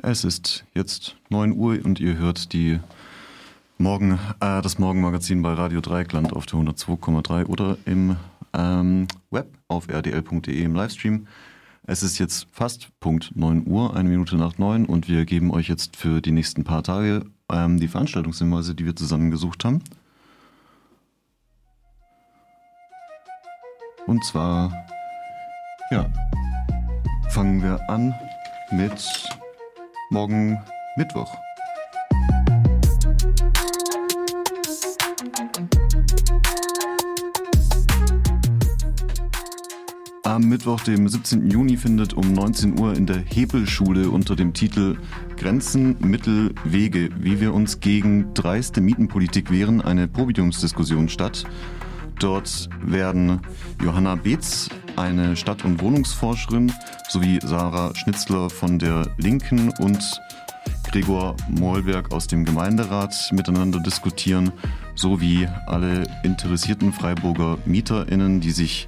Es ist jetzt 9 Uhr und ihr hört das Morgenmagazin bei Radio Dreieckland auf der 102,3 oder im Web auf rdl.de im Livestream. Es ist jetzt fast Punkt 9 Uhr, 1 Minute nach 9 und wir geben euch jetzt für die nächsten paar Tage die Veranstaltungshinweise, die wir zusammengesucht haben. Und zwar, fangen wir an mit morgen Mittwoch. Am Mittwoch, dem 17. Juni, findet um 19 Uhr in der Hebelschule unter dem Titel Grenzen, Mittel, Wege, wie wir uns gegen dreiste Mietenpolitik wehren, eine Podiumsdiskussion statt. Dort werden Johanna Beetz, eine Stadt- und Wohnungsforscherin, sowie Sarah Schnitzler von der Linken und Gregor Mollberg aus dem Gemeinderat miteinander diskutieren, sowie alle interessierten Freiburger MieterInnen, die sich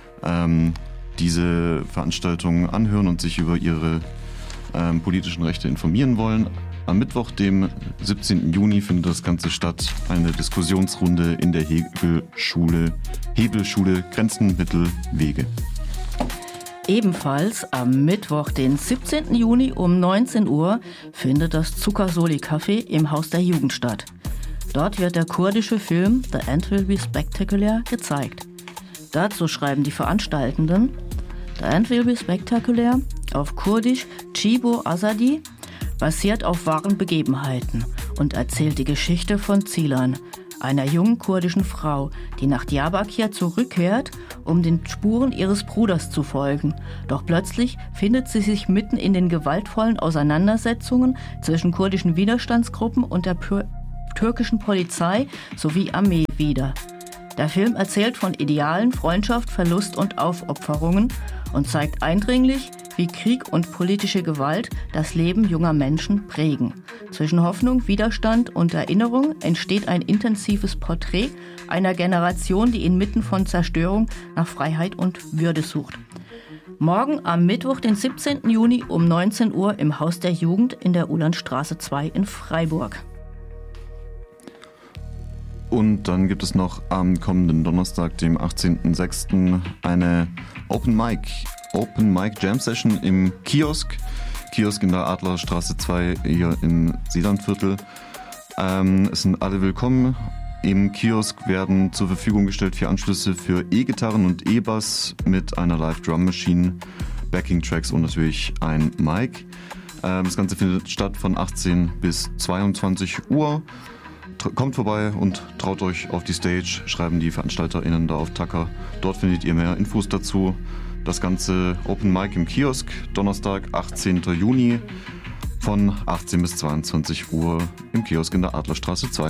diese Veranstaltungen anhören und sich über ihre politischen Rechte informieren wollen. Am Mittwoch, dem 17. Juni, findet das Ganze statt. Eine Diskussionsrunde in der Hebelschule Grenzen, Mittel, Wege. Ebenfalls am Mittwoch, den 17. Juni um 19 Uhr, findet das Zuckersoli-Café im Haus der Jugend statt. Dort wird der kurdische Film The End Will Be Spectacular gezeigt. Dazu schreiben die Veranstaltenden: The End Will Be Spectacular, auf Kurdisch Cibo Azadi, basiert auf wahren Begebenheiten und erzählt die Geschichte von Zilan, einer jungen kurdischen Frau, die nach Diyarbakir zurückkehrt, um den Spuren ihres Bruders zu folgen. Doch plötzlich findet sie sich mitten in den gewaltvollen Auseinandersetzungen zwischen kurdischen Widerstandsgruppen und der türkischen Polizei sowie Armee wieder. Der Film erzählt von Idealen, Freundschaft, Verlust und Aufopferungen und zeigt eindringlich, wie Krieg und politische Gewalt das Leben junger Menschen prägen. Zwischen Hoffnung, Widerstand und Erinnerung entsteht ein intensives Porträt einer Generation, die inmitten von Zerstörung nach Freiheit und Würde sucht. Morgen am Mittwoch, den 17. Juni um 19 Uhr im Haus der Jugend in der Uhlandstraße 2 in Freiburg. Und dann gibt es noch am kommenden Donnerstag, dem 18.06. eine Open Mic Jam Session im Kiosk in der Adlerstraße 2 hier im Seelandviertel. Es sind alle willkommen. Im Kiosk werden zur Verfügung gestellt 4 Anschlüsse für E-Gitarren und E-Bass mit einer Live-Drum-Machine, Backing-Tracks und natürlich ein Mic. Das Ganze findet statt von 18 bis 22 Uhr. Kommt vorbei und traut euch auf die Stage, schreiben die VeranstalterInnen da auf Tacker. Dort findet ihr mehr Infos dazu. Das ganze Open Mic im Kiosk, Donnerstag, 18. Juni von 18 bis 22 Uhr im Kiosk in der Adlerstraße 2.